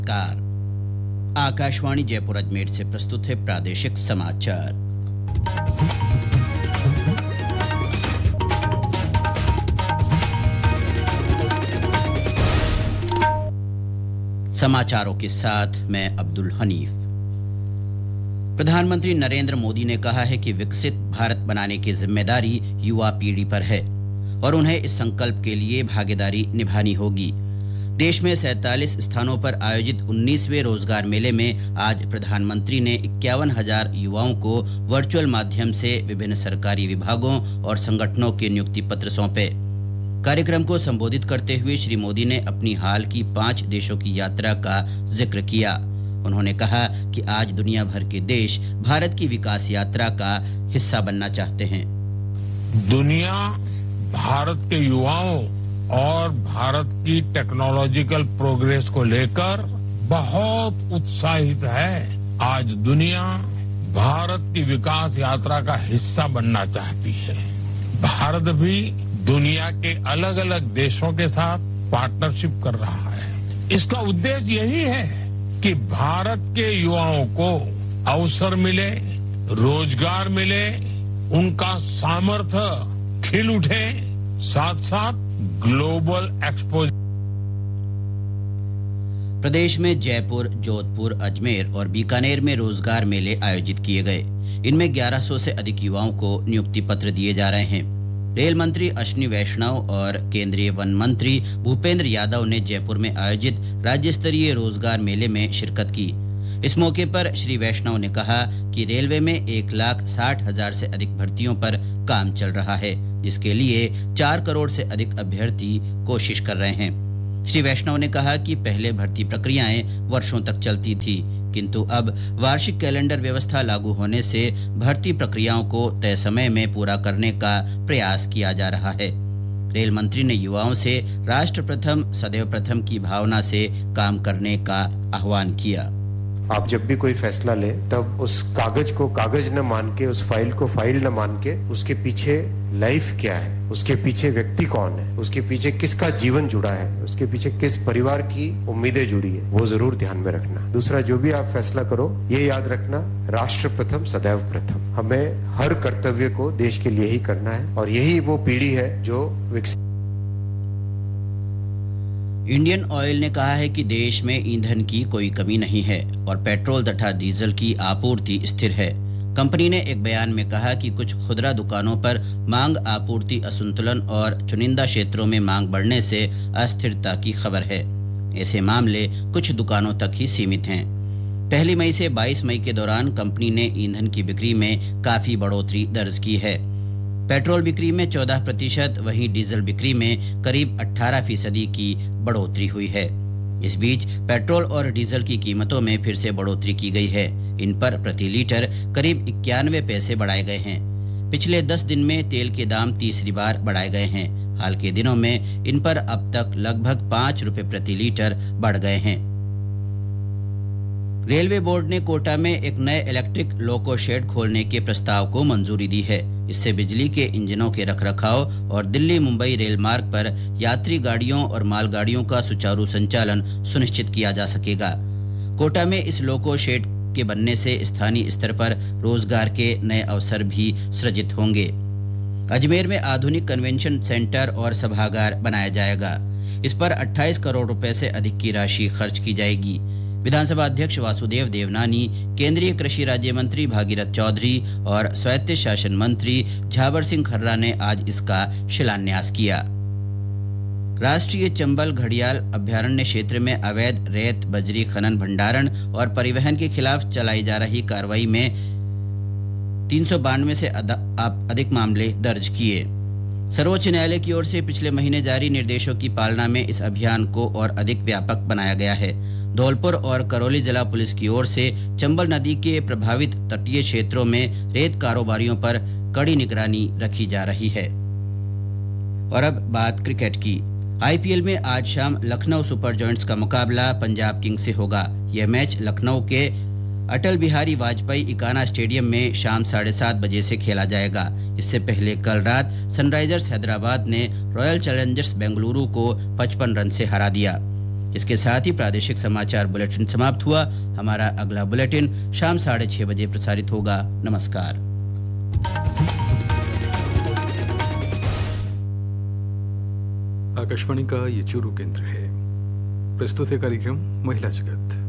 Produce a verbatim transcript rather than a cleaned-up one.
नमस्कार। आकाशवाणी जयपुर अजमेर से प्रस्तुत है प्रादेशिक समाचार। समाचारों के साथ मैं अब्दुल हनीफ। प्रधानमंत्री नरेंद्र मोदी ने कहा है कि विकसित भारत बनाने की जिम्मेदारी युवा पीढ़ी पर है और उन्हें इस संकल्प के लिए भागीदारी निभानी होगी। देश में सैंतालीस स्थानों पर आयोजित उन्नीसवें रोजगार मेले में आज प्रधानमंत्री ने इक्यावन हजार युवाओं को वर्चुअल माध्यम से विभिन्न सरकारी विभागों और संगठनों के नियुक्ति पत्र सौंपे। कार्यक्रम को संबोधित करते हुए श्री मोदी ने अपनी हाल की पांच देशों की यात्रा का जिक्र किया। उन्होंने कहा कि आज दुनिया भर के देश भारत की विकास यात्रा का हिस्सा बनना चाहते हैं। दुनिया भारत के युवाओं और भारत की टेक्नोलॉजिकल प्रोग्रेस को लेकर बहुत उत्साहित है। आज दुनिया भारत की विकास यात्रा का हिस्सा बनना चाहती है। भारत भी दुनिया के अलग अलग देशों के साथ पार्टनरशिप कर रहा है। इसका उद्देश्य यही है कि भारत के युवाओं को अवसर मिले, रोजगार मिले, उनका सामर्थ्य खिल उठे, साथ साथ ग्लोबल एक्सपोजर। प्रदेश में जयपुर, जोधपुर, अजमेर और बीकानेर में रोजगार मेले आयोजित किए गए। इनमें ग्यारह सौ से अधिक युवाओं को नियुक्ति पत्र दिए जा रहे हैं। रेल मंत्री अश्विनी वैष्णव और केंद्रीय वन मंत्री भूपेंद्र यादव ने जयपुर में आयोजित राज्य स्तरीय रोजगार मेले में शिरकत की। इस मौके पर श्री वैष्णव ने कहा कि रेलवे में एक लाख साठ हजार से अधिक भर्तियों पर काम चल रहा है, जिसके लिए चार करोड़ से अधिक अभ्यर्थी कोशिश कर रहे हैं। श्री वैष्णव ने कहा कि पहले भर्ती प्रक्रियाएं वर्षों तक चलती थी, किंतु अब वार्षिक कैलेंडर व्यवस्था लागू होने से भर्ती प्रक्रियाओं को तय समय में पूरा करने का प्रयास किया जा रहा है। रेल मंत्री ने युवाओं से राष्ट्र प्रथम सदैव प्रथम की भावना से काम करने का आह्वान किया। आप जब भी कोई फैसला ले तब उस कागज को कागज न मान के, उस फाइल को फाइल न मान के, उसके पीछे लाइफ क्या है, उसके पीछे व्यक्ति कौन है, उसके पीछे किसका जीवन जुड़ा है, उसके पीछे किस परिवार की उम्मीदें जुड़ी है, वो जरूर ध्यान में रखना। दूसरा, जो भी आप फैसला करो ये याद रखना, राष्ट्र प्रथम सदैव प्रथम। हमें हर कर्तव्य को देश के लिए ही करना है और यही वो पीढ़ी है जो विकसित। इंडियन ऑयल ने कहा है कि देश में ईंधन की कोई कमी नहीं है और पेट्रोल तथा डीजल की आपूर्ति स्थिर है। कंपनी ने एक बयान में कहा कि कुछ खुदरा दुकानों पर मांग आपूर्ति असंतुलन और चुनिंदा क्षेत्रों में मांग बढ़ने से अस्थिरता की खबर है। ऐसे मामले कुछ दुकानों तक ही सीमित हैं। पहली मई से बाईस मई के दौरान कंपनी ने ईंधन की बिक्री में काफी बढ़ोतरी दर्ज की है। पेट्रोल बिक्री में चौदह प्रतिशत, वहीं डीजल बिक्री में करीब अठारह फीसदी की बढ़ोतरी हुई है। इस बीच पेट्रोल और डीजल की कीमतों में फिर से बढ़ोतरी की गई है। इन पर प्रति लीटर करीब इक्यानवे पैसे बढ़ाए गए हैं। पिछले दस दिन में तेल के दाम तीसरी बार बढ़ाए गए हैं। हाल के दिनों में इन पर अब तक लगभग पाँच रुपए प्रति लीटर बढ़ गए हैं। रेलवे बोर्ड ने कोटा में एक नए इलेक्ट्रिक लोको शेड खोलने के प्रस्ताव को मंजूरी दी है। इससे बिजली के इंजनों के रखरखाव और दिल्ली मुंबई रेल मार्ग पर यात्री गाड़ियों और मालगाड़ियों का सुचारू संचालन सुनिश्चित किया जा सकेगा। कोटा में इस लोको शेड के बनने से स्थानीय स्तर पर रोजगार के नए अवसर भी सृजित होंगे। अजमेर में आधुनिक कन्वेंशन सेंटर और सभागार बनाया जाएगा। इस पर अट्ठाईस करोड़ रुपए से अधिक की राशि खर्च की जाएगी। विधानसभा अध्यक्ष वासुदेव देवनानी, केंद्रीय कृषि राज्य मंत्री भागीरथ चौधरी और स्वायत्त शासन मंत्री झावर सिंह खर्रा ने आज इसका शिलान्यास किया। राष्ट्रीय चंबल घड़ियाल अभ्यारण्य क्षेत्र में अवैध रेत बजरी खनन भंडारण और परिवहन के खिलाफ चलाई जा रही कार्रवाई में तीन सौ बानवे से अधिक मामले दर्ज किए। सर्वोच्च न्यायालय की ओर से पिछले महीने जारी निर्देशों की पालना में इस अभियान को और अधिक व्यापक बनाया गया है। धौलपुर और करौली जिला पुलिस की ओर से चंबल नदी के प्रभावित तटीय क्षेत्रों में रेत कारोबारियों पर कड़ी निगरानी रखी जा रही है। और अब बात क्रिकेट की। आईपीएल में आज शाम लखनऊ सुपर जॉयंट्स का मुकाबला पंजाब किंग्स से होगा। यह मैच लखनऊ के अटल बिहारी वाजपेयी इकाना स्टेडियम में शाम साढ़े सात बजे से खेला जाएगा। इससे पहले कल रात सनराइजर्स हैदराबाद ने रॉयल चैलेंजर्स बेंगलुरु को पचपन रन से हरा दिया। इसके साथ ही प्रादेशिक समाचार बुलेटिन समाप्त हुआ। हमारा अगला बुलेटिन शाम साढ़े छह बजे प्रसारित होगा। नमस्कार। आकाशवाणी का ये चूरू केंद्र है। प्रस्तुत है कार्यक्रम महिला जगत।